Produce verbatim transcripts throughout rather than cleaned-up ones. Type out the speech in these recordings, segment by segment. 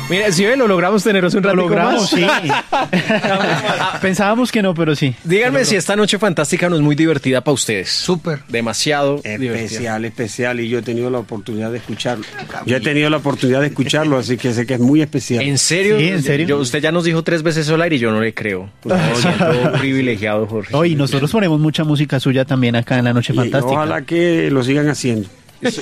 Mira, si ven, lo logramos tener hace un rato. Lo logramos, sí. Pensábamos que no, pero sí. Díganme si esta noche fantástica no es muy divertida para ustedes. Súper. Demasiado Especial, divertida. especial, y yo he tenido la oportunidad de escucharlo. Yo he tenido la oportunidad de escucharlo, así que sé que es muy especial. ¿En serio? Sí, ¿en serio? Yo- usted ya nos dijo tres veces al aire y yo no le creo. Pues me siento privilegiado, Jorge. Hoy nosotros ponemos mucha música suya también acá en La Noche Y Fantástica. ojalá que lo sigan haciendo. Te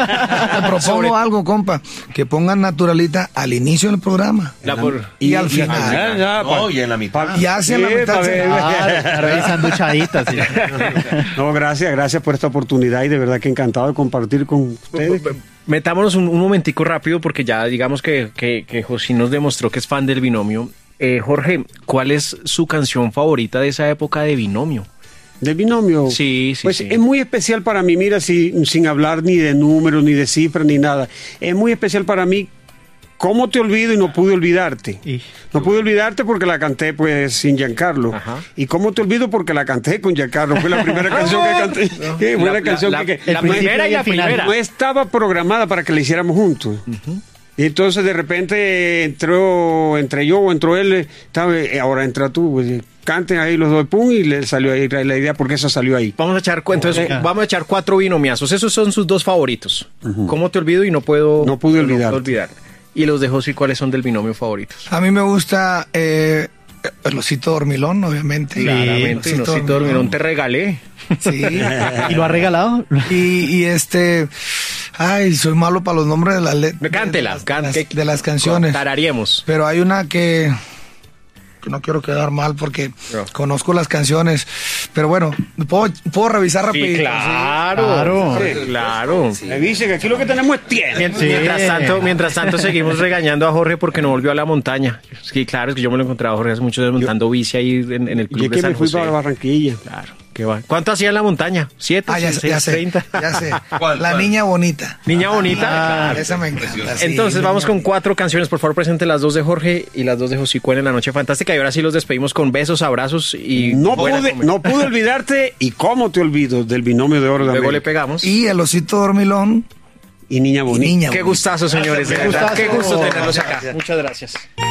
propongo algo, compa, que pongan Naturalita al inicio del programa La por- y, al final. Ya, ya, No, pa- y en la mitad. Y hacia la Sí, mitad pa' se- ver. Ah, revisando chaditas. Sí. No, gracias, gracias por esta oportunidad y de verdad que encantado de compartir con ustedes. Metámonos un, un momentico rápido porque ya digamos que, que, que José nos demostró que es fan del Binomio. Eh, Jorge, ¿cuál es su canción favorita de esa época de Binomio? ¿Del binomio? Sí, sí, Pues sí. es muy especial para mí, mira, si, sin hablar ni de números, ni de cifras, ni nada. Es muy especial para mí. ¿Cómo te olvido y no pude olvidarte? Y- No pude olvidarte porque la canté pues sin Giancarlo. Ajá. ¿Y cómo te olvido? Porque la canté con Giancarlo. Fue la primera canción que canté. Sí, fue la, La- canción la- que, que la no- primera y la primera. no estaba programada para que la hiciéramos juntos. Y entonces de repente entró, entré yo o entró él, estaba, eh, ahora entra tú, pues, canten ahí los dos, pum, y le salió ahí la idea porque esa salió ahí. Vamos a echar cu- entonces, Ok. vamos a echar cuatro binomiazos. Esos son sus dos favoritos. ¿Cómo te olvido y no puedo No pude olvidarte. olvidar? Y los de José, ¿cuáles son del binomio favoritos? A mí me gusta eh, el osito dormilón, obviamente. Claramente, El no si dormirón te regalé. Sí. ¿Y lo ha regalado? Y, y este, ay, soy malo para los nombres de las letras. Cántela, de las, can- de las- que- de las canciones. Tararíamos. Pero hay una que, que no quiero quedar mal porque No. conozco las canciones. Pero bueno, puedo, puedo revisar Sí, rapidito. claro. Claro. Sí, claro. Me dice que aquí lo que tenemos es tiempo. Mien- Sí. Mientras tanto, mientras tanto seguimos regañando a Jorge porque no volvió a la montaña. Sí, claro, es que yo me lo encontraba a Jorge hace muchos años montando bici ahí en, en el Y club es de que San me fui José. para Barranquilla. Claro, qué va. ¿Cuánto hacía en la montaña? ¿Siete? Ah, ya, sé, seis, ya sé, treinta? ya sé. ¿Cuál, La cuál? niña bonita. Niña bonita. Ah, esa me encanta. sí, Entonces niña vamos con bonita. cuatro canciones. Por favor, presente las dos de Jorge y las dos de José Cuen en La Noche Fantástica. Y ahora sí los despedimos con besos, abrazos y No buena pude, comida. no pude olvidarte y cómo te olvido del binomio de oro de Luego le América. pegamos. Y el osito dormilón Y niña y bonita. niña Qué bonita. gustazo, señores. De Qué verdad, gustazo. qué gusto tenerlos acá. Muchas gracias.